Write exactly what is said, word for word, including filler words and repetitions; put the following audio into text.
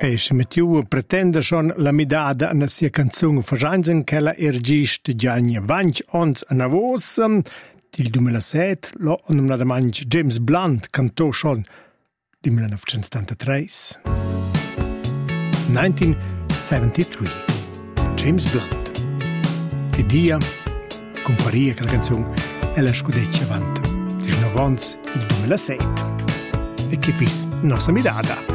E Smettiu pretende schon la midada na sia canzun faschanzen che la ergist Gianni Vanch ons a navos. Til duemilasette lo onum la damanch James Blunt cantò schon di millenovecentosettantatré. nineteen seventy-three. James Blunt. E dia comparia che la canzun è la scudeccia vanta. Di novons il duemilasette. E che fis nossa midada.